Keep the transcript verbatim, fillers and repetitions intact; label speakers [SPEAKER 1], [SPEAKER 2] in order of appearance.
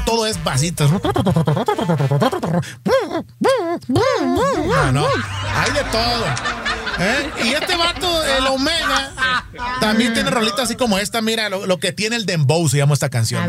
[SPEAKER 1] todo es basitos. No, no, hay de todo. ¿Eh? Y este vato, el Omega, también tiene rolitas así como esta. Mira, lo, lo que tiene el dembow se llama esta canción.